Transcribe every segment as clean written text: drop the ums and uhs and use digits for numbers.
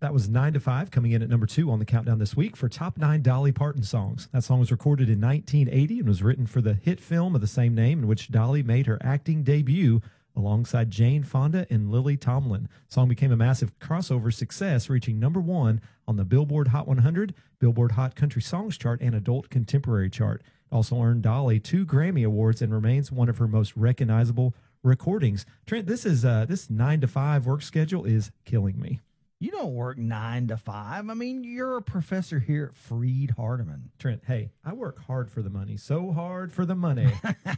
That was 9 to 5, coming in at number 2 on the countdown this week for top 9 Dolly Parton songs. That song was recorded in 1980 and was written for the hit film of the same name, in which Dolly made her acting debut alongside Jane Fonda and Lily Tomlin. The song became a massive crossover success, reaching number 1 on the Billboard Hot 100, Billboard Hot Country Songs chart, and Adult Contemporary chart. It also earned Dolly 2 Grammy Awards and remains one of her most recognizable recordings. Trent, this 9 to 5 work schedule is killing me. You don't work 9 to 5. I mean, you're a professor here at Freed Hardeman. Trent, hey, I work hard for the money. So hard for the money.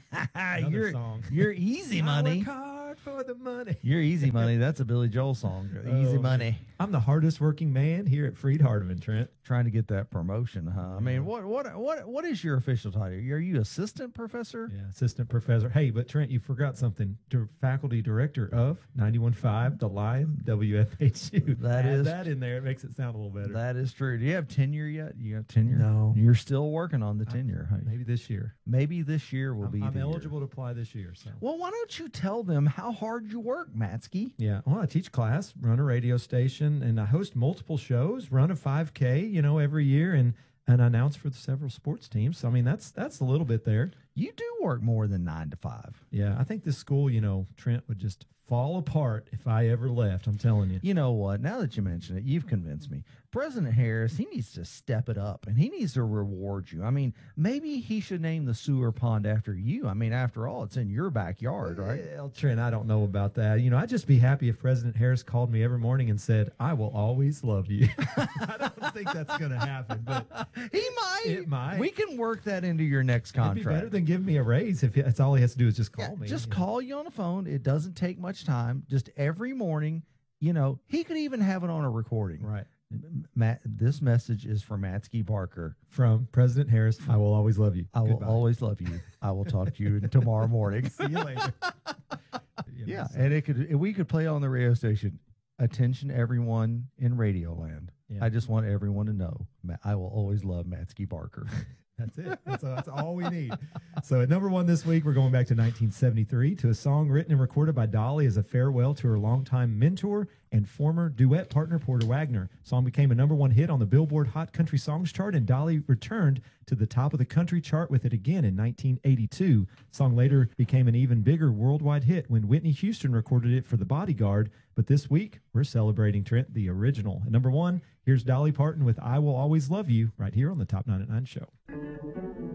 You're easy money. I work hard for the money. You're easy money. That's a Billy Joel song. Easy money. I'm the hardest working man here at Freed Hardeman, Trent. Trying to get that promotion, huh? I mean, what is your official title? Are you assistant professor? Yeah, assistant professor. Hey, but Trent, you forgot something. Faculty director of 91.5 The Lion, WFHU. Add that in there. It makes it sound a little better. That is true. Do you have tenure yet? You have tenure? No. You're still working on the tenure. Maybe this year. Maybe this year will be. I'm eligible to apply this year. So. Well, why don't you tell them how hard you work, Matsky? Yeah. Well, I teach class, run a radio station, and I host multiple shows, run a 5K, every year, and announce for several sports teams. So, I mean, that's a little bit there. You do work more than 9 to 5. Yeah. I think this school, Trent, would just fall apart if I ever left. I'm telling you. You know what? Now that you mention it, you've convinced me. President Harris, he needs to step it up, and he needs to reward you. I mean, maybe he should name the sewer pond after you. I mean, after all, it's in your backyard, right? Well, Trent, I don't know about that. I'd just be happy if President Harris called me every morning and said, "I will always love you." I don't think that's going to happen, but he might. It might. We can work that into your next contract. It'd be better than giving me a raise if that's all he has to do is just call me. Just call you on the phone. It doesn't take much time. Just every morning, he could even have it on a recording. Right. Matt, this message is from Matsky Barker. From President Harris, I will always love you. I will always love you. I will talk to you tomorrow morning. See you later. And we could play on the radio station. Attention, everyone in Radioland. Yeah. I just want everyone to know I will always love Matsky Barker. That's it. That's all we need. So at number 1 this week, we're going back to 1973 to a song written and recorded by Dolly as a farewell to her longtime mentor and former duet partner, Porter Wagoner. The song became a number 1 hit on the Billboard Hot Country Songs chart, and Dolly returned to the top of the country chart with it again in 1982. The song later became an even bigger worldwide hit when Whitney Houston recorded it for The Bodyguard. But this week, we're celebrating, Trent, the original. At number 1, here's Dolly Parton with I Will Always Love You right here on the Top 9 at 9 show.